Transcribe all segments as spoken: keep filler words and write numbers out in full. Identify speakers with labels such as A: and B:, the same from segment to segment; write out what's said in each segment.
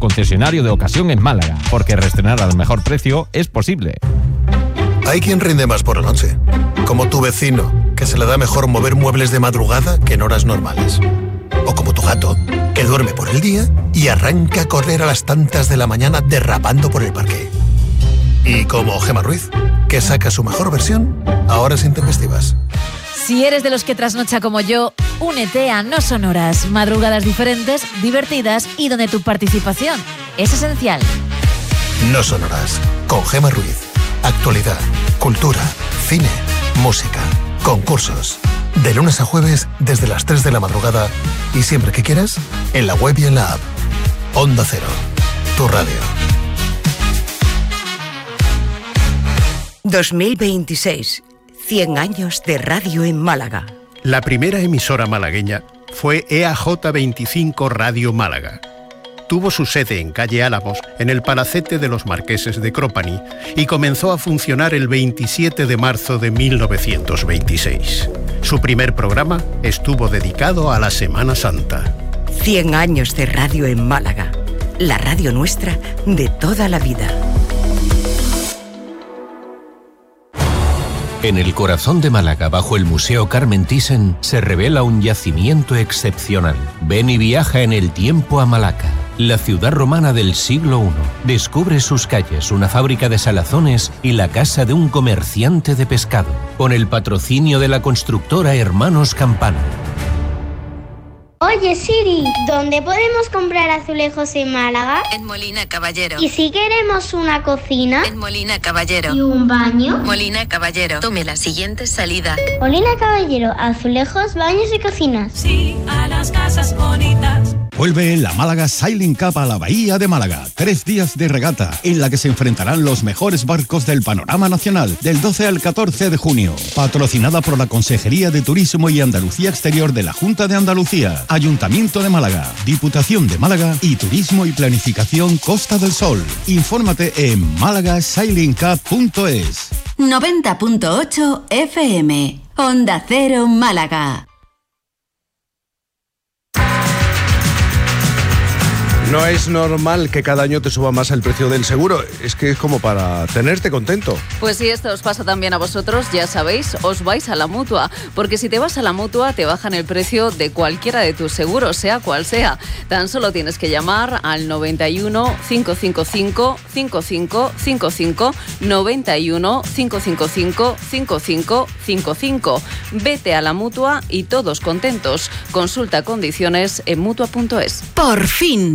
A: concesionario de ocasión en Málaga, porque reestrenar al mejor precio es posible.
B: Hay quien rinde más por la noche, como tu vecino, que se le da mejor mover muebles de madrugada que en horas normales. O como tu gato, que duerme por el día y arranca a correr a las tantas de la mañana derrapando por el parque. Y como Gemma Ruiz, que saca su mejor versión a horas intempestivas.
C: Si eres de los que trasnocha como yo, únete a No Sonoras, madrugadas diferentes, divertidas y donde tu participación es esencial.
B: No Sonoras, con Gemma Ruiz. Actualidad, cultura, cine, música, concursos. De lunes a jueves desde las tres de la madrugada y siempre que quieras, en la web y en la app. Onda Cero, tu radio.
D: dos mil veintiséis. cien años de radio en Málaga.
E: La primera emisora malagueña fue E A J veinticinco Radio Málaga. Tuvo su sede en calle Álamos, en el Palacete de los Marqueses de Cropani, y comenzó a funcionar el veintisiete de marzo de mil novecientos veintiséis. Su primer programa estuvo dedicado a la Semana Santa.
D: cien años de radio en Málaga. La radio nuestra de toda la vida.
F: En el corazón de Málaga, bajo el Museo Carmen Thyssen, se revela un yacimiento excepcional. Ven y viaja en el tiempo a Malaca, la ciudad romana del siglo primero. Descubre sus calles, una fábrica de salazones y la casa de un comerciante de pescado, con el patrocinio de la constructora Hermanos Campana.
G: Oye Siri, ¿dónde podemos comprar azulejos en Málaga?
H: En Molina Caballero.
G: ¿Y si queremos una cocina?
H: En Molina Caballero.
G: ¿Y un baño?
H: Molina Caballero. Tome la siguiente salida.
G: Molina Caballero, azulejos, baños y cocinas.
I: Sí, a las casas bonitas.
J: Vuelve la Málaga Sailing Cup a la Bahía de Málaga. Tres días de regata en la que se enfrentarán los mejores barcos del panorama nacional del doce al catorce de junio. Patrocinada por la Consejería de Turismo y Andalucía Exterior de la Junta de Andalucía, Ayuntamiento de Málaga, Diputación de Málaga y Turismo y Planificación Costa del Sol. Infórmate en málaga sailing cup punto es.
K: noventa punto ocho F M. Onda Cero Málaga.
L: No es normal que cada año te suba más el precio del seguro. Es que es como para tenerte contento.
M: Pues si esto os pasa también a vosotros, ya sabéis, os vais a la Mutua. Porque si te vas a la Mutua, te bajan el precio de cualquiera de tus seguros, sea cual sea. Tan solo tienes que llamar al noventa y uno, cinco cinco cinco, cinco cinco cinco cinco, noventa y uno, cinco cinco cinco, cinco cinco cinco cinco. Vete a la Mutua y todos contentos. Consulta condiciones en mutua punto es.
K: Por fin.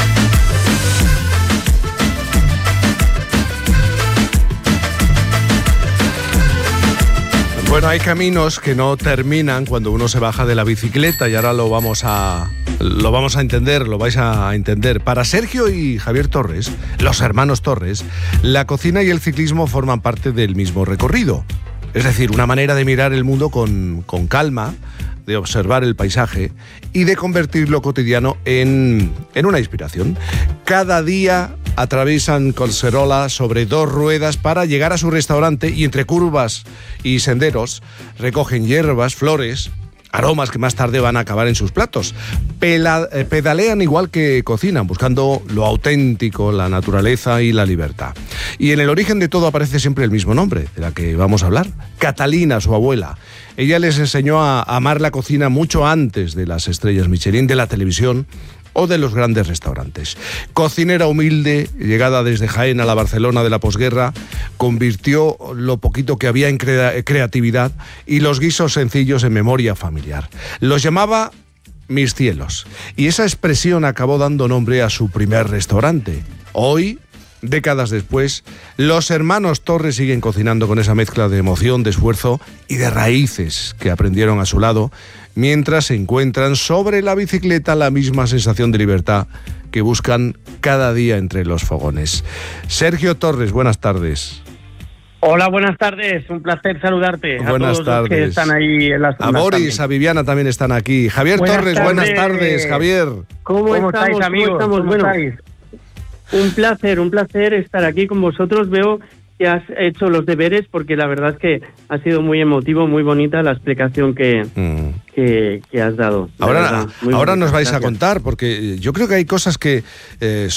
L: Bueno, hay caminos que no terminan cuando uno se baja de la bicicleta y ahora lo vamos a lo vamos a entender, lo vais a entender. Para Sergio y Javier Torres, los hermanos Torres, la cocina y el ciclismo forman parte del mismo recorrido. Es decir, una manera de mirar el mundo con, con calma, de observar el paisaje y de convertir lo cotidiano en, en una inspiración. Cada día atraviesan Collserola sobre dos ruedas para llegar a su restaurante y entre curvas y senderos recogen hierbas, flores, aromas que más tarde van a acabar en sus platos. Pela, eh, pedalean igual que cocinan, buscando lo auténtico, la naturaleza y la libertad. Y en el origen de todo aparece siempre el mismo nombre, de la que vamos a hablar, Catalina, su abuela. Ella les enseñó a amar la cocina mucho antes de las estrellas Michelin, de la televisión o de los grandes restaurantes. Cocinera humilde, llegada desde Jaén a la Barcelona de la posguerra, convirtió lo poquito que había en crea- creatividad y los guisos sencillos en memoria familiar. Los llamaba mis cielos, y esa expresión acabó dando nombre a su primer restaurante. Hoy, décadas después, los hermanos Torres siguen cocinando con esa mezcla de emoción, de esfuerzo y de raíces que aprendieron a su lado, mientras se encuentran sobre la bicicleta la misma sensación de libertad que buscan cada día entre los fogones. Sergio Torres, buenas tardes.
N: Hola, buenas tardes, un placer saludarte.
L: Buenas
N: a todos
L: tardes.
N: Los que están ahí en las
L: A Boris,
N: también.
L: a Viviana también están aquí. Javier
N: Buenas
L: Torres,
N: tardes.
L: buenas tardes, Javier.
N: ¿Cómo, ¿Cómo estamos, estáis, amigos? ¿Cómo estamos? ¿Cómo bueno, estáis? Un placer, un placer estar aquí con vosotros. Veo que has hecho los deberes porque la verdad es que ha sido muy emotivo, muy bonita la explicación que, mm. que, que has dado.
L: Ahora,
N: verdad,
L: ahora nos vais
N: Gracias.
L: a contar, porque yo creo que hay cosas que eh,